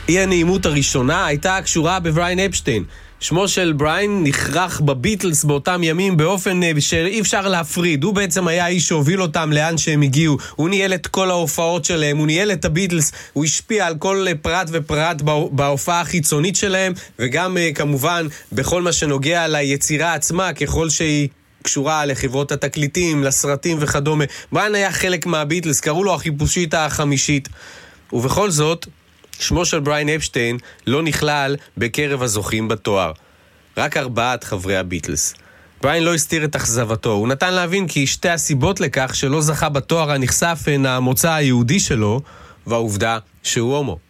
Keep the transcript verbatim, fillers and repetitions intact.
אי הנעימות הראשונה הייתה קשורה בבריין אפשטיין. שמו של בריין נכרח בביטלס באותם ימים באופן שאי אפשר להפריד. הוא בעצם היה האיש שהוביל אותם לאן שהם הגיעו. הוא ניהל את כל ההופעות שלהם, הוא ניהל את הביטלס, הוא השפיע על כל פרט ופרט בהופעה החיצונית שלהם, וגם כמובן בכל מה שנוגע ליצירה עצמה, ככל שהיא קשורה לחברות התקליטים, לסרטים וכדומה. בריין היה חלק מהביטלס, קראו לו החיפושית החמישית. ובכל זאת, שמו של בריין אפשטיין לא נכלל בקרב הזוכים בתואר. רק ארבעת חברי הביטלס. בריין לא הסתיר את אכזבתו. הוא נתן להבין כי שתי הסיבות לכך שלא זכה בתואר הנחשף הן המוצא היהודי שלו, והעובדה שהוא הומו.